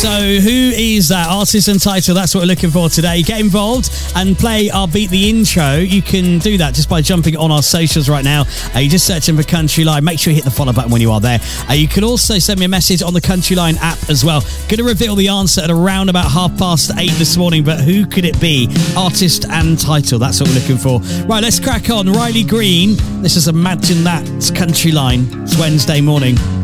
So who is that artist and title? That's what we're looking for today. Get involved and play our Beat the Intro. You can do that just by jumping on our socials right now. You just searching for Country Line. Make sure you hit the follow button when you are there. You can also send me a message on the Country Line app as well. Going to reveal the answer at around about 8:30 this morning, but who could it be? Artist and title. That's what we're looking for. Right, let's crack on. Riley Green. This is Imagine That. Country Line. It's Wednesday morning.